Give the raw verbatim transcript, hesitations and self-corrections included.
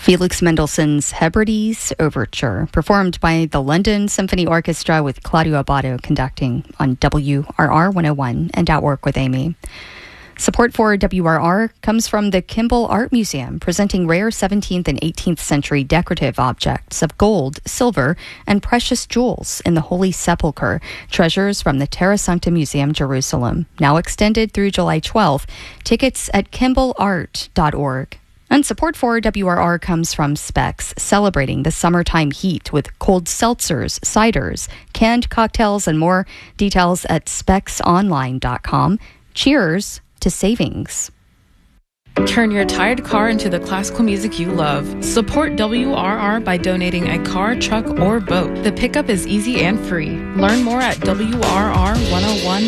Felix Mendelssohn's Hebrides Overture, performed by the London Symphony Orchestra with Claudio Abbado conducting on W R R one oh one and At Work with Amy. Support for W R R comes from the Kimball Art Museum, presenting rare seventeenth and eighteenth century decorative objects of gold, silver, and precious jewels in the Holy Sepulchre, treasures from the Terra Sancta Museum, Jerusalem. Now extended through July twelfth. Tickets at kimball art dot org. And support for W R R comes from Specs, celebrating the summertime heat with cold seltzers, ciders, canned cocktails, and more. Details at specs online dot com. Cheers to savings. Turn your tired car into the classical music you love. Support W R R by donating a car, truck, or boat. The pickup is easy and free. Learn more at W R R one oh one